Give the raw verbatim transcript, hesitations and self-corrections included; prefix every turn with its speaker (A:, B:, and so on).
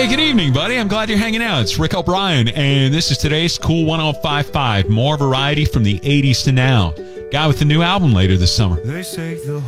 A: Hey, good evening, buddy. I'm glad you're hanging out. It's Rick O'Brien, and this is today's Cool one oh five five. More variety from the eighties to now. Guy with the new album later this summer.
B: They say the